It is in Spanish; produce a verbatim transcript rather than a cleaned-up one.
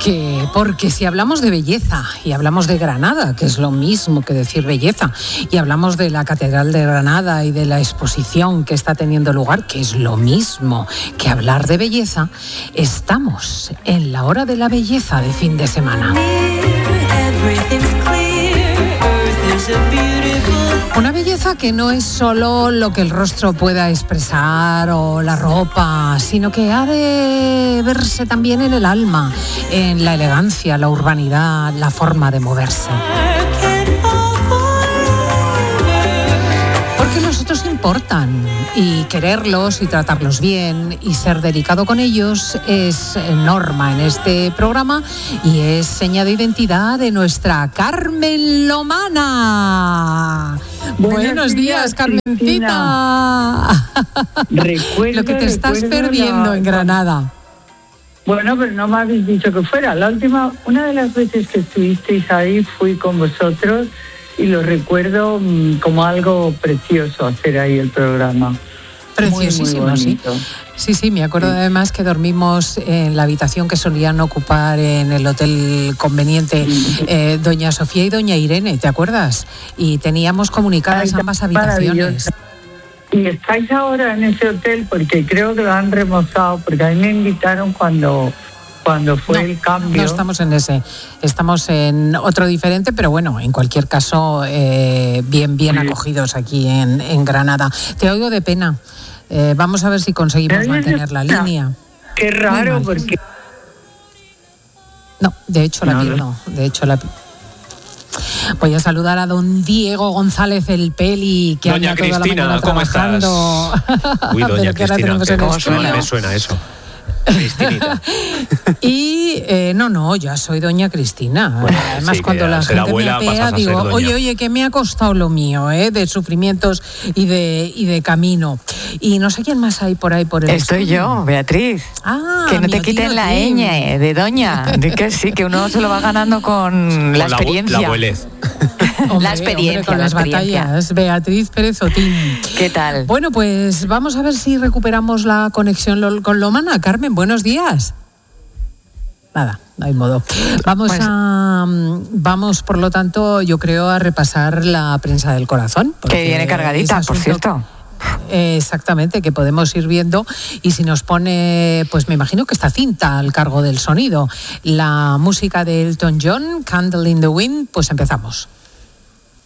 Porque, porque si hablamos de belleza y hablamos de Granada, que es lo mismo que decir belleza, y hablamos de la Catedral de Granada y de la exposición que está teniendo lugar, que es lo mismo que hablar de belleza, estamos en la hora de la belleza de fin de semana. Una belleza que no es solo lo que el rostro pueda expresar o la ropa, sino que ha de verse también en el alma, en la elegancia, la urbanidad, la forma de moverse. Porque los otros importan y quererlos y tratarlos bien y ser delicado con ellos es norma en este programa y es seña de identidad de nuestra Carmen Lomana. Buenos, Buenos días, días, Carmencita. Recuerdo, lo que te estás perdiendo la... en Granada. Bueno, pero no me habéis dicho que fuera. La última, una de las veces que estuvisteis ahí fui con vosotros y lo recuerdo como algo precioso hacer ahí el programa. Preciosísimo, muy, muy sí. Sí, sí, me acuerdo sí. además que dormimos en la habitación que solían ocupar en el Hotel Conveniente eh, doña Sofía y doña Irene, ¿te acuerdas? Y teníamos comunicadas Ay, ambas habitaciones. ¿Y estáis ahora en ese hotel? Porque creo que lo han remozado, porque a mí me invitaron cuando... Cuando fue no, el cambio. No estamos en ese, estamos en otro diferente, pero bueno, en cualquier caso, eh, bien, bien sí. acogidos aquí en, en Granada. Te oigo de pena. Eh, vamos a ver si conseguimos mantener la línea. Qué raro, porque... No, de hecho la no, no, de hecho la... Voy a saludar a don Diego González el Peli, que doña anda toda Cristina, la mañana ¿cómo trabajando. Estás? Uy, doña Cristina, ¿cómo suena? Me suena eso. Cristinita. Y eh, no, no, ya soy doña Cristina. Bueno, Además, sí, cuando la gente me apea, digo, oye, oye, que me ha costado lo mío, ¿eh? De sufrimientos y de, y de camino. Y no sé quién más hay por ahí por el Estoy estudio. Yo, Beatriz. Ah, que no te quiten la ñ de doña. De que sí, que uno se lo va ganando con, con la experiencia. La abuelez. Hombre, la experiencia. Hombre, con la las experiencia. batallas. Beatriz Pérez Otín. ¿Qué tal? Bueno, pues vamos a ver si recuperamos la conexión con Lomana. Carmen, buenos días. Nada, no hay modo. Vamos pues, a, vamos, por lo tanto, yo creo, a repasar la prensa del corazón. Que viene cargadita, por cierto. Exactamente, que podemos ir viendo y si nos pone, pues me imagino que esta cinta al cargo del sonido, la música de Elton John, Candle in the Wind, pues empezamos.